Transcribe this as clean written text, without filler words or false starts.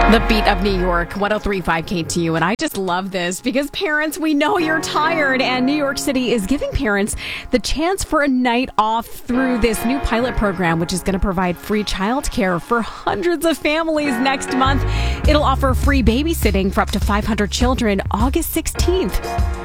The beat of New York, 103.5 KTU. And I just love this because parents, we know you're tired, and New York City is giving parents the chance for a night off through this new pilot program, which is going to provide free childcare for hundreds of families next month. It'll offer free babysitting for up to 500 children August 16th.